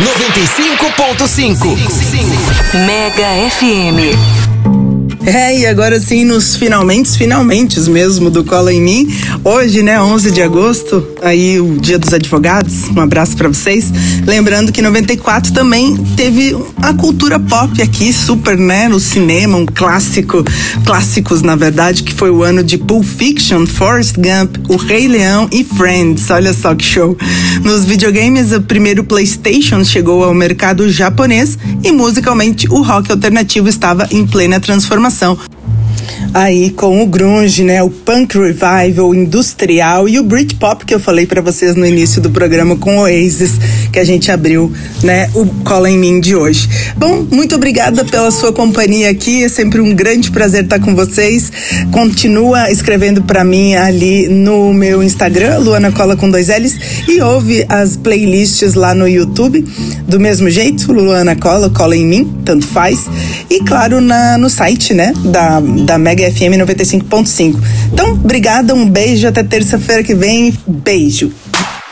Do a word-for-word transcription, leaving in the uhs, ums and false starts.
noventa e cinco ponto cinco. Mega F M. É, e agora sim, nos finalmente, finalmente mesmo do Cola em Mim. Hoje, né, onze de agosto, aí o Dia dos Advogados. Um abraço pra vocês. Lembrando que noventa e quatro também teve a cultura pop aqui, super, né, no cinema, um clássico, clássicos na verdade, que foi o ano de Pulp Fiction, Forrest Gump, O Rei Leão e Friends. Olha só que show. Nos videogames, o primeiro PlayStation chegou ao mercado japonês e musicalmente o rock alternativo estava em plena transformação. Aí com o grunge, né, o punk revival, o industrial e o Britpop que eu falei pra vocês no início do programa com o Oasis, que a gente abriu, né, o Cola em Mim de hoje. Bom, muito obrigada pela sua companhia aqui, é sempre um grande prazer estar com vocês. Continua escrevendo pra mim ali no meu Instagram, Luana Cola com dois L's, e ouve as playlists lá no YouTube, do mesmo jeito, Luana Cola, Cola em Mim, tanto faz, e claro, na, no site, né, da, da Mega F M noventa e cinco ponto cinco. Então, obrigada, um beijo, até terça-feira que vem. Beijo.